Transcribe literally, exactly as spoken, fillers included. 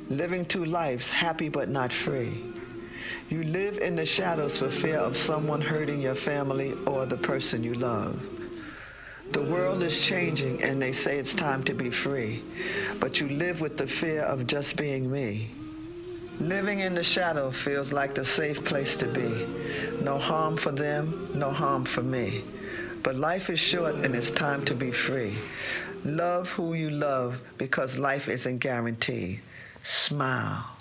living two lives, happy but not free. You live in the shadows for fear of someone hurting your family or the person you love. The world is changing and they say it's time to be free, but you live with the fear of just being me. Living in the shadow feels like the safe place to be. No harm for them, no harm for me. But life is short and it's time to be free. Love who you love because life isn't guaranteed. Smile.